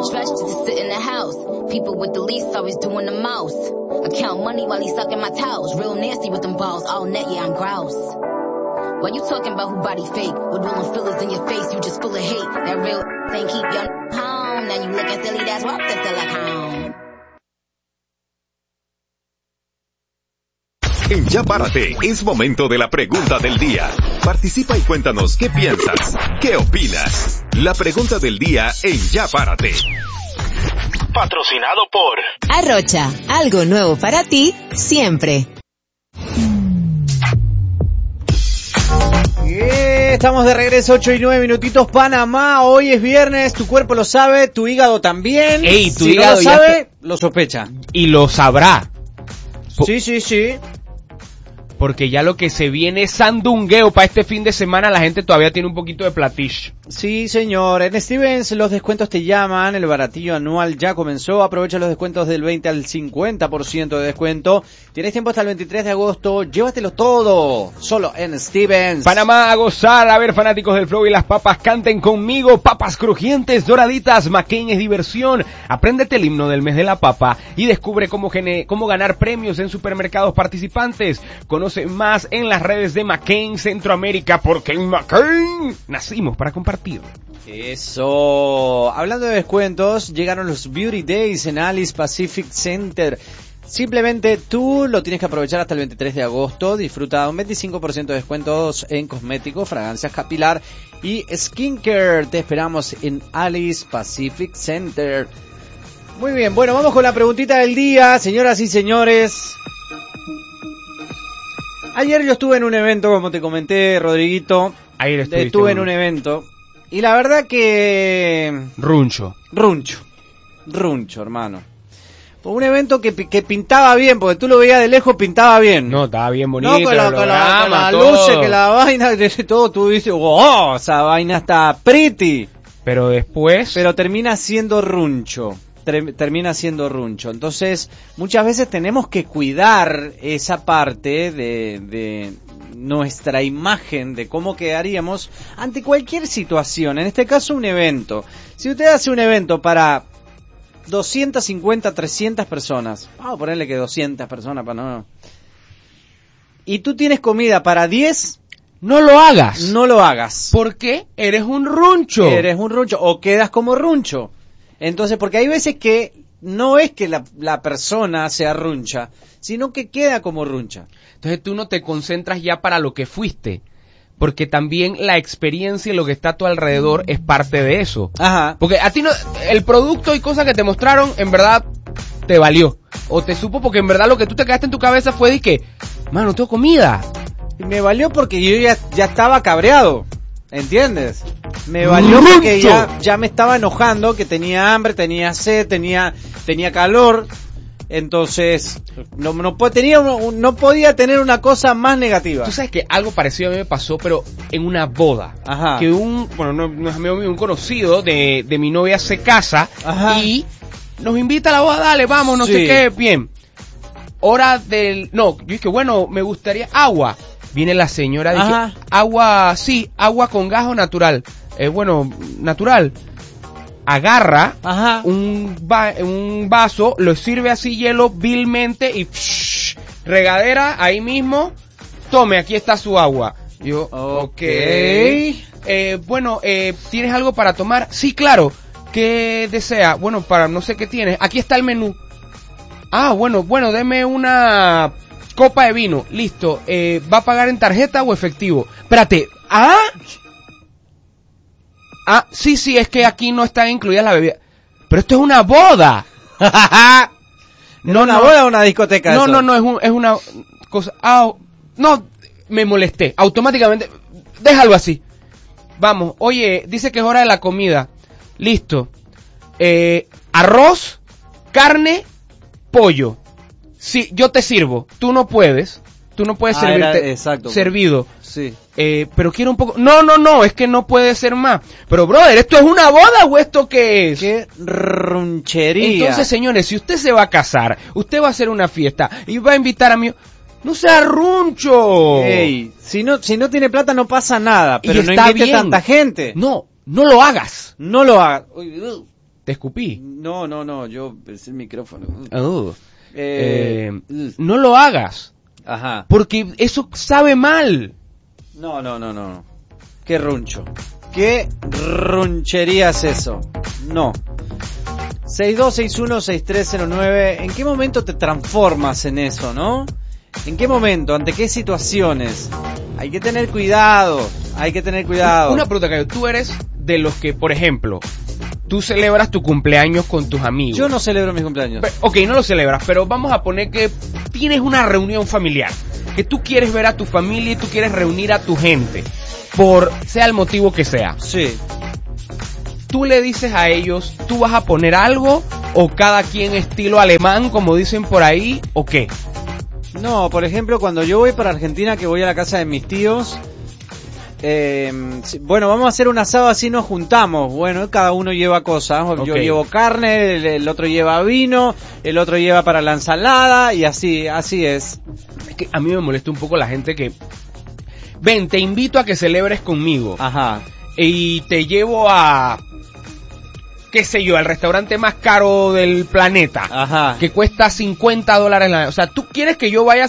dress just to sit in the house. People with the least always doing the most. I count money while he sucking my towels. Real nasty with them balls, all net, yeah, I'm grouse. Why you talking about who body fake? With rolling fillers in your face, you just full of hate. That real thing keep your home. Now you looking silly, that's what the silicone. En Ya Párate, es momento de la pregunta del día. Participa y cuéntanos qué piensas, qué opinas. La pregunta del día en Ya Párate. Patrocinado por Arrocha, algo nuevo para ti, siempre. Estamos de regreso, 8 y 9 minutitos, Panamá. Hoy es viernes, tu cuerpo lo sabe, tu hígado también. Ey, tu si hígado no lo sabe, lo sospecha. Y lo sabrá. Sí. Porque ya lo que se viene es sandungueo para este fin de semana, la gente todavía tiene un poquito de platillo. Sí, señor. En Stevens los descuentos te llaman, el baratillo anual ya comenzó. Aprovecha los descuentos del 20 al 50% de descuento. Tienes tiempo hasta el 23 de agosto. Llévatelo todo, solo en Stevens. Panamá a gozar. A ver, fanáticos del flow y las papas, canten conmigo. Papas crujientes, doraditas, McCain es diversión. Apréndete el himno del mes de la papa y descubre cómo ganar premios en supermercados participantes. Conoce más en las redes de McCain Centroamérica, porque en McCain nacimos para compartir. Eso. Hablando de descuentos, llegaron los Beauty Days en Alice Pacific Center. Simplemente tú lo tienes que aprovechar hasta el 23 de agosto. Disfruta un 25% de descuentos en cosméticos, fragancias capilar y skincare. Te esperamos en Alice Pacific Center. Muy bien, bueno, vamos con la preguntita del día, señoras y señores. Ayer yo estuve en un evento, como te comenté, Rodriguito. Ayer estuve en un evento. Y la verdad que... Runcho, hermano. Un evento que pintaba bien, porque tú lo veías de lejos, pintaba bien. No, estaba bien bonito. No, con la luces, que la vaina, todo, tú dices, wow, esa vaina está pretty. Pero después... Pero termina siendo runcho. Entonces, muchas veces tenemos que cuidar esa parte de nuestra imagen, de cómo quedaríamos ante cualquier situación. En este caso, un evento. Si usted hace un evento para 250, 300 personas, vamos a ponerle que 200 personas para no. Y tú tienes comida para 10, no lo hagas. No lo hagas. ¿Por qué? Eres un runcho o quedas como runcho. Entonces, porque hay veces que no es que la persona sea runcha, sino que queda como runcha. Entonces tú no te concentras ya para lo que fuiste, porque también la experiencia y lo que está a tu alrededor es parte de eso. Ajá. Porque a ti no, el producto y cosas que te mostraron, en verdad, te valió. O te supo, porque en verdad lo que tú te quedaste en tu cabeza fue de que, mano, no tengo comida. Y me valió porque yo ya estaba cabreado. ¿Entiendes? Me valió porque ya me estaba enojando, que tenía hambre, tenía sed, tenía calor. Entonces, no podía tener una cosa más negativa. Tú sabes que algo parecido a mí me pasó, pero en una boda. Ajá. Que no es amigo mío, un conocido de mi novia se casa. Ajá. Y nos invita a la boda, dale, vamos, no sé qué, bien. yo dije, bueno, me gustaría agua. Viene la señora, dije, agua con gas o natural. Natural. Agarra un vaso, lo sirve así hielo vilmente y regadera ahí mismo. Tome, aquí está su agua. Yo, okay. ¿Tienes algo para tomar? Sí, claro. ¿Qué desea? Bueno, para no sé qué tienes. Aquí está el menú. Deme una copa de vino, listo. ¿Va a pagar en tarjeta o efectivo? Espérate, sí, es que aquí no está incluida la bebida. Pero esto es una boda. ¿Una boda o una discoteca? No, es una cosa. No, me molesté. Automáticamente, déjalo así. Vamos, oye, dice que es hora de la comida. Listo. Arroz, carne, pollo. Sí, yo te sirvo. Tú no puedes servirte servido. Sí. Pero quiero un poco. No, es que no puede ser más. Pero brother, ¿esto es una boda o esto qué es? Qué runchería. Entonces, señores, si usted se va a casar, usted va a hacer una fiesta y va a invitar a mi... No sea runcho. Ey, si no tiene plata no pasa nada, pero no invite tanta gente. No lo hagas. No lo hagas. ¿Te escupí? No, yo es el micrófono. No lo hagas. Ajá. Porque eso sabe mal. No. Qué runcho. ¿Qué runchería es eso? No. 6261-6309. ¿En qué momento te transformas en eso, no? ¿En qué momento? ¿Ante qué situaciones? Hay que tener cuidado. Una pregunta, Cayo. Tú eres de los que, por ejemplo, tú celebras tu cumpleaños con tus amigos. Yo no celebro mis cumpleaños. Ok, no lo celebras, pero vamos a poner que tienes una reunión familiar, que tú quieres ver a tu familia y tú quieres reunir a tu gente, por sea el motivo que sea. Sí. Tú le dices a ellos, ¿tú vas a poner algo? ¿O cada quien estilo alemán, como dicen por ahí? ¿O qué? No, por ejemplo, cuando yo voy para Argentina, que voy a la casa de mis tíos, bueno, vamos a hacer un asado, así nos juntamos. Bueno, cada uno lleva cosas. Okay. Yo llevo carne, el otro lleva vino, el otro lleva para la ensalada, y así es. Es que a mí me molesta un poco la gente que... Ven, te invito a que celebres conmigo. Ajá. Y te llevo a... qué sé yo, al restaurante más caro del planeta. Ajá. Que cuesta $50. O sea, tú quieres que yo vaya